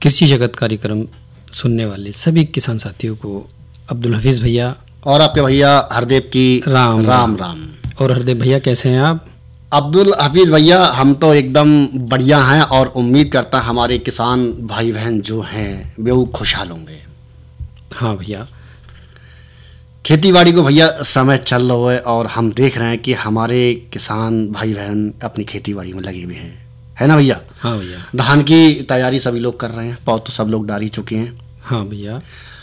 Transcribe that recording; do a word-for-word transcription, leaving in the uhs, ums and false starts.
कृषि जगत कार्यक्रम सुनने वाले सभी किसान साथियों को अब्दुल हफीज़ भैया और आपके भैया हरदेव की राम राम राम। और हरदेव भैया कैसे हैं आप? अब्दुल हफीज़ भैया हम तो एकदम बढ़िया हैं और उम्मीद करता हमारे किसान भाई बहन जो हैं वे वो खुशहाल होंगे। हाँ भैया, खेती बाड़ी को भैया समय चल रहा है और हम देख रहे हैं कि हमारे किसान भाई बहन अपनी खेती बाड़ी में लगे हुए हैं, है ना भैया? हाँ भैया, धान की तैयारी सभी लोग कर रहे हैं, पौध तो सब लोग डाल ही चुके हैं। हाँ भैया।